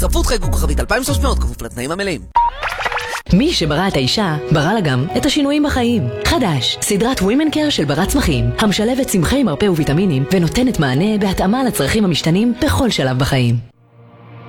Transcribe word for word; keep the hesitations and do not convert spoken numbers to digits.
צפות חייגו כוכבית אלפיים ושלוש מאות כפוף לתנאים המלאים. מי שברא את האישה, ברא לה גם את השינויים בחיים. חדש, סדרת Women Care של ברת צמחים, המשלבת צמחי מרפא וויטמינים ונותנת מענה בהתאמה לצרכים המשתנים בכל שלב בחיים.